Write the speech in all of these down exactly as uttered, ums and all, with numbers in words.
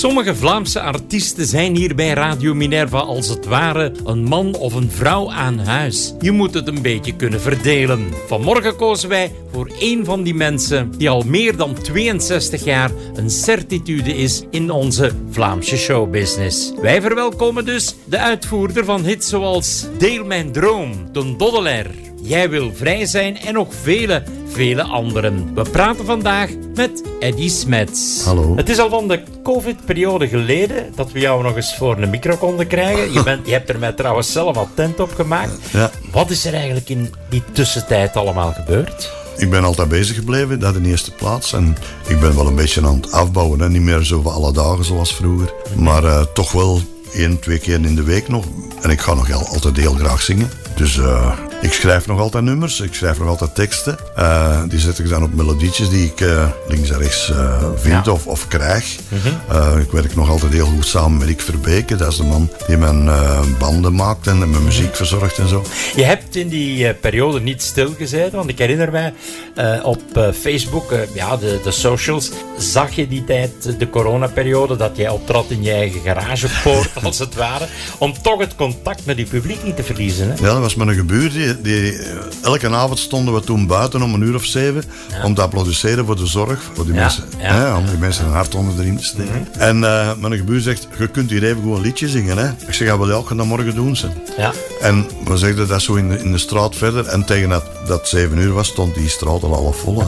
Sommige Vlaamse artiesten zijn hier bij Radio Minerva als het ware een man of een vrouw aan huis. Je moet het een beetje kunnen verdelen. Vanmorgen kozen wij voor één van die mensen die al meer dan tweeënzestig jaar een certitude is in onze Vlaamse showbusiness. Wij verwelkomen dus de uitvoerder van hits zoals Deel mijn droom, De Doddelaar, Jij wil vrij zijn en nog vele, vele anderen. We praten vandaag met Eddy Smets. Hallo. Het is al van de COVID-periode geleden dat we jou nog eens voor een micro konden krijgen. Je, bent, je hebt er mij trouwens zelf attent op gemaakt. Ja. Wat is er eigenlijk in die tussentijd allemaal gebeurd? Ik ben altijd bezig gebleven, dat in de eerste plaats. En ik ben wel een beetje aan het afbouwen. Hè. Niet meer zo van alle dagen zoals vroeger. Maar uh, toch wel één, twee keer in de week nog. En ik ga nog heel, altijd heel graag zingen. Dus uh, ik schrijf nog altijd nummers, ik schrijf nog altijd teksten. Uh, die zet ik dan op melodietjes die ik uh, links en rechts uh, vind ja. of, of krijg. Mm-hmm. uh, ik werk nog altijd heel goed samen met Rick Verbeke. Dat is de man die mijn uh, banden maakt en mijn muziek verzorgt en zo. Je hebt in die uh, periode niet stilgezeten, want ik herinner mij uh, op uh, Facebook, uh, ja, de, de socials, zag je die tijd, de coronaperiode, dat jij optrad in je eigen garagepoort, als het ware, om toch het contact met je publiek niet te verliezen. Hè? Ja, dat was met een gebuur. Die, die, elke avond stonden we toen buiten om een uur of zeven ja. om te applaudisseren voor de zorg, voor die ja. mensen. Ja. Hè, om die mensen een hart onder de riem te steken. Mm-hmm. En uh, mijn gebuur zegt, je kunt hier even gewoon een liedje zingen. Hè? Ik zeg, ja, wel, ja, ik ga dat morgen doen. Ze. Ja. En we zegden dat zo in de, in de straat verder. En tegen dat dat zeven uur was, stond die straat al half vol.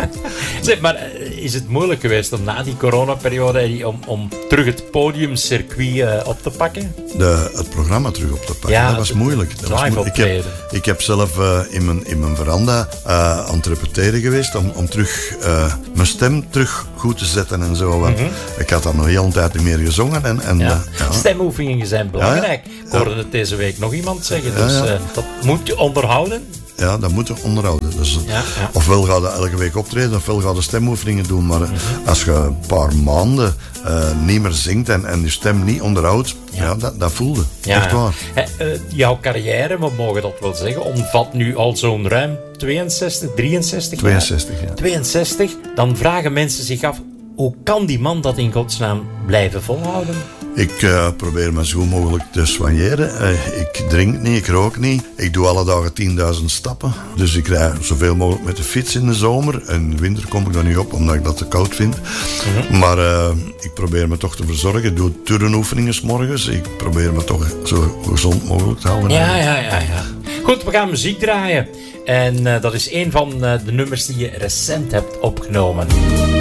Zeg, maar is het moeilijk geweest om na die coronaperiode om, om terug het podiumcircuit uh, op te pakken? De, het programma terug op te pakken, ja, dat was moeilijk. Dat was moeilijk. Ik, heb, ik heb zelf uh, in, mijn, in mijn veranda uh, aan het repeteren geweest om, om terug uh, mijn stem terug goed te zetten en zo. Want mm-hmm. ik had dan nog heel een tijd niet meer gezongen. En, en, ja. Uh, ja. Stemoefeningen zijn belangrijk. Ja, ja. Ik hoorde het deze week nog iemand zeggen. Dus ja, ja. Uh, dat moet je onderhouden. Ja, dat moet je onderhouden. Dus, ja, ja. Ofwel ga je elke week optreden, ofwel ga je stemoefeningen doen. Maar mm-hmm. als je een paar maanden uh, niet meer zingt en, en je stem niet onderhoudt, ja. ja, dat, dat voelde. Ja, echt waar. He, uh, jouw carrière, we mogen dat wel zeggen, omvat nu al zo'n ruim tweeënzestig, drieënzestig tweeënzestig, jaar. Ja. tweeënzestig. Dan vragen mensen zich af, hoe kan die man dat in godsnaam blijven volhouden? Ik uh, probeer me zo goed mogelijk te soigneren. Uh, ik drink niet, ik rook niet. Ik doe alle dagen tienduizend stappen. Dus ik rijd zoveel mogelijk met de fiets in de zomer. En in de winter kom ik daar niet op, omdat ik dat te koud vind. Mm-hmm. Maar uh, ik probeer me toch te verzorgen. Ik doe turnenoefeningen 's morgens. Ik probeer me toch zo gezond mogelijk te houden. Ja, ja, ja, ja. Goed, we gaan muziek draaien. En uh, dat is een van uh, de nummers die je recent hebt opgenomen.